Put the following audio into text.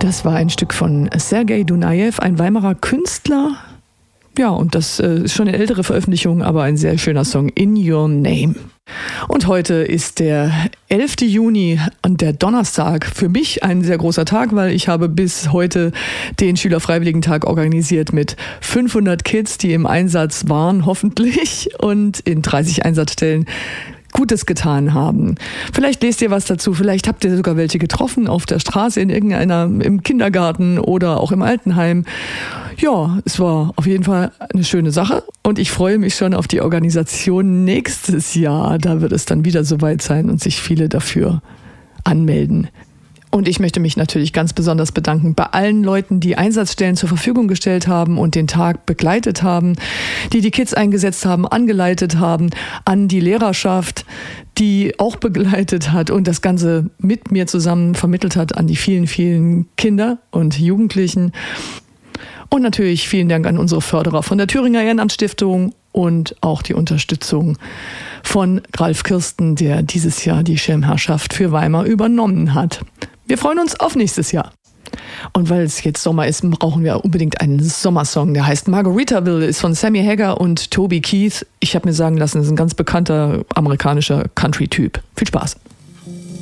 Das war ein Stück von Sergei Dunajew, ein Weimarer Künstler. Ja, und das ist schon eine ältere Veröffentlichung, aber ein sehr schöner Song, In Your Name. Und heute ist der 11. Juni und der Donnerstag. Für mich ein sehr großer Tag, weil ich habe bis heute den Schülerfreiwilligentag organisiert mit 500 Kids, die im Einsatz waren, hoffentlich, und in 30 Einsatzstellen Gutes getan haben. Vielleicht lest ihr was dazu, vielleicht habt ihr sogar welche getroffen auf der Straße, im Kindergarten oder auch im Altenheim. Ja, es war auf jeden Fall eine schöne Sache und ich freue mich schon auf die Organisation nächstes Jahr. Da wird es dann wieder soweit sein und sich viele dafür anmelden. Und ich möchte mich natürlich ganz besonders bedanken bei allen Leuten, die Einsatzstellen zur Verfügung gestellt haben und den Tag begleitet haben, die die Kids eingesetzt haben, angeleitet haben, an die Lehrerschaft, die auch begleitet hat und das Ganze mit mir zusammen vermittelt hat an die vielen, vielen Kinder und Jugendlichen. Und natürlich vielen Dank an unsere Förderer von der Thüringer Ehrenamtsstiftung und auch die Unterstützung von Ralf Kirsten, der dieses Jahr die Schirmherrschaft für Weimar übernommen hat. Wir freuen uns auf nächstes Jahr. Und weil es jetzt Sommer ist, brauchen wir unbedingt einen Sommersong. Der heißt Margaritaville, ist von Sammy Hagar und Toby Keith. Ich habe mir sagen lassen, das ist ein ganz bekannter amerikanischer Country-Typ. Viel Spaß.